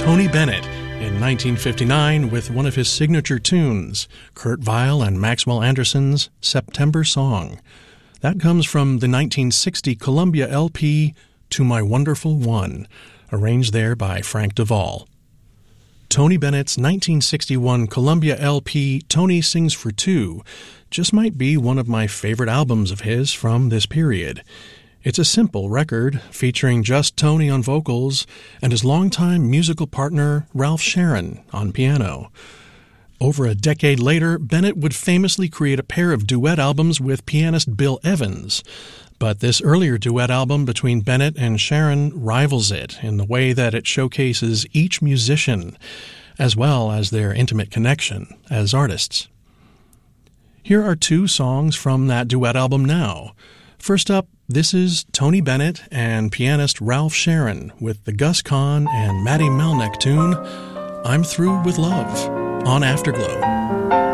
Tony Bennett in 1959 with one of his signature tunes, Kurt Weill and Maxwell Anderson's September Song. That comes from the 1960 Columbia LP To My Wonderful One, arranged there by Frank Duvall. Tony Bennett's 1961 Columbia LP Tony Sings for Two just might be one of my favorite albums of his from this period. It's a simple record featuring just Tony on vocals and his longtime musical partner Ralph Sharon on piano. Over a decade later, Bennett would famously create a pair of duet albums with pianist Bill Evans. But this earlier duet album between Bennett and Sharon rivals it in the way that it showcases each musician, as well as their intimate connection as artists. Here are two songs from that duet album now. First up, this is Tony Bennett and pianist Ralph Sharon with the Gus Kahn and Matty Melnick tune, I'm Through with Love, on Afterglow.